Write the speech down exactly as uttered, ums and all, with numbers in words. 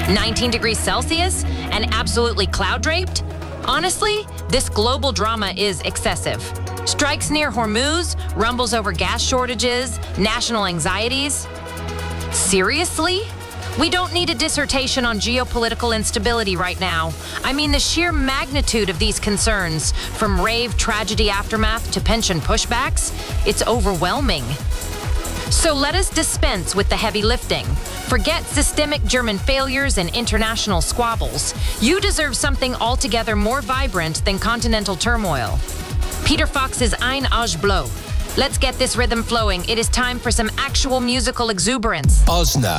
nineteen degrees Celsius and absolutely cloud-draped? Honestly, this global drama is excessive. Strikes near Hormuz, rumbles over gas shortages, national anxieties. Seriously? We don't need a dissertation on geopolitical instability right now. I mean, the sheer magnitude of these concerns, from rave tragedy aftermath to pension pushbacks, it's overwhelming. So let us dispense with the heavy lifting. Forget systemic German failures and international squabbles. You deserve something altogether more vibrant than continental turmoil. Peter Fox's Ein Age Blow. Let's get this rhythm flowing. It is time for some actual musical exuberance. Ozna.